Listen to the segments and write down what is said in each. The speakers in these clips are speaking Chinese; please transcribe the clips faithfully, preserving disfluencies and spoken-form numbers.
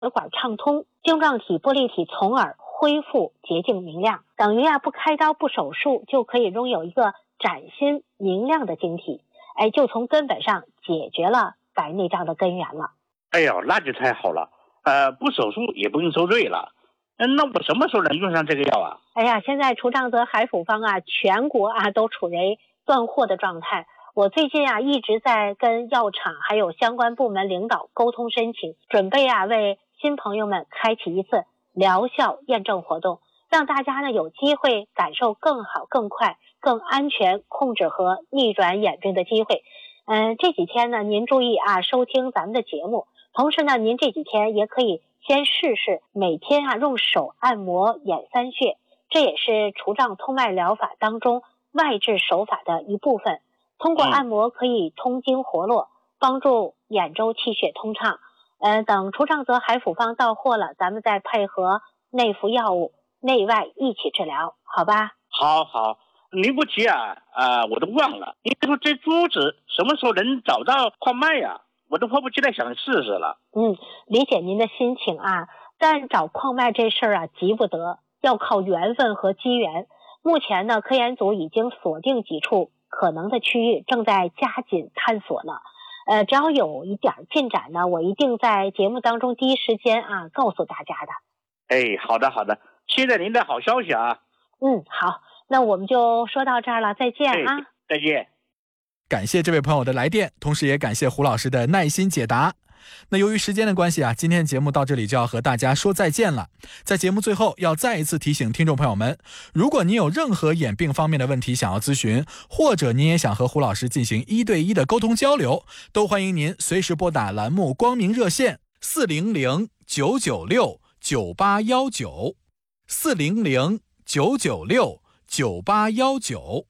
管畅通，晶状体玻璃体从而恢复洁净明亮，等于啊不开刀不手术就可以拥有一个崭新明亮的晶体，哎，就从根本上解决了白内障的根源了。 哎呦，那就太好了，呃，不手术也不用受罪了。那我什么时候能用上这个药啊？ 哎呀，现在除障泽海府方啊，全国啊都处于断货的状态。我最近啊一直在跟药厂还有相关部门领导沟通申请，准备啊为新朋友们开启一次疗效验证活动，让大家呢有机会感受更好、更快、更安全控制和逆转眼病的机会。嗯，这几天呢您注意啊收听咱们的节目，同时呢您这几天也可以先试试每天啊用手按摩眼三穴，这也是除障通脉疗法当中外治手法的一部分。通过按摩可以通经活络，帮助眼周气血通畅。呃，等除障泽海府方到货了，咱们再配合内服药物，内外一起治疗，好吧？ 好好，您不提啊，啊、呃，我都忘了。您说这珠子什么时候能找到矿脉呀、啊？我都迫不及待想试试了。 嗯，理解您的心情啊，但找矿脉这事儿啊急不得，要靠缘分和机缘。目前呢，科研组已经锁定几处可能的区域，正在加紧探索呢。呃，只要有一点进展呢，我一定在节目当中第一时间啊告诉大家的。 哎，好的好的，期待您的好消息啊。 嗯，好，那我们就说到这儿了，再见啊。 再见。 感谢这位朋友的来电，同时也感谢胡老师的耐心解答。那由于时间的关系啊，今天的节目到这里就要和大家说再见了。在节目最后要再一次提醒听众朋友们，如果您有任何眼病方面的问题想要咨询，或者您也想和胡老师进行一对一的沟通交流，都欢迎您随时拨打栏目光明热线四零零九九六九八一九 四零零九九六九八一九。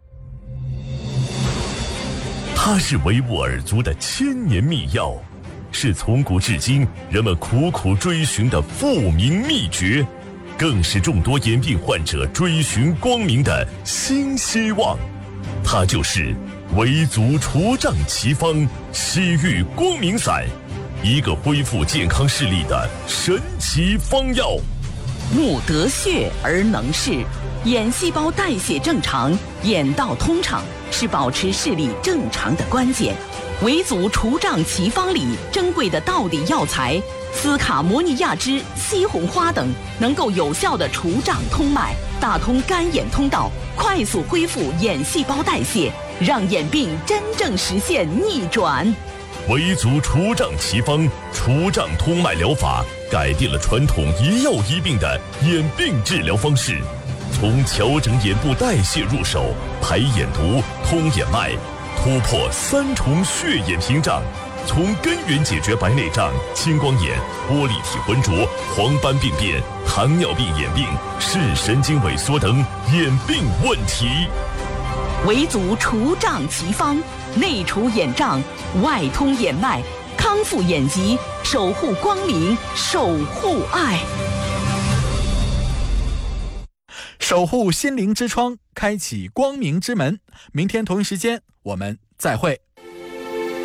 它是维吾尔族的千年秘药，是从古至今人们苦苦追寻的复明秘诀，更是众多眼病患者追寻光明的新希望。它就是维族除障奇方西域光明散，一个恢复健康视力的神奇方药。 目得血而能视，眼细胞代谢正常，眼道通畅是保持视力正常的关键。维族除障奇方里珍贵的道理药材斯卡摩尼亚脂、西红花等，能够有效的除障通脉，打通干眼通道，快速恢复眼细胞代谢，让眼病真正实现逆转。 维族除障奇方除障通脉疗法改变了传统一药一病的眼病治疗方式，从调整眼部代谢入手，排眼毒、通眼脉，突破三重血眼屏障，从根源解决白内障、青光眼、玻璃体浑浊、黄斑病变、糖尿病眼病、视神经萎缩等眼病问题。 维族除障奇方，内除眼障，外通眼脉，康复眼疾，守护光明，守护爱， 守护心灵之窗，开启光明之门。明天同一时间我们再会。